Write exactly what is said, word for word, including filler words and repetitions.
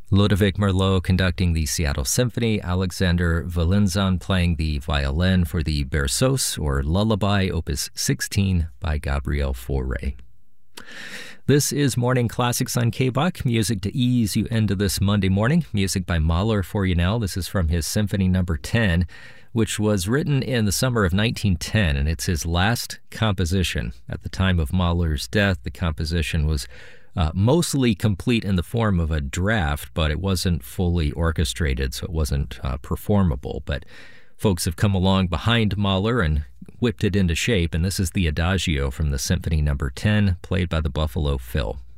Ludovic Merlot conducting the Seattle Symphony, Alexander Valenzon playing the violin for the Berceuse, or Lullaby, Opus sixteen by Gabriel Fauré. This is Morning Classics on K B O C, music to ease you into this Monday morning. Music by Mahler for you now. This is from his Symphony Number ten, which was written in the summer of nineteen ten, and it's his last composition. At the time of Mahler's death, the composition was Uh, mostly complete in the form of a draft, but it wasn't fully orchestrated, so it wasn't uh, performable. But folks have come along behind Mahler and whipped it into shape, and this is the Adagio from the Symphony Number ten, played by the Buffalo Phil.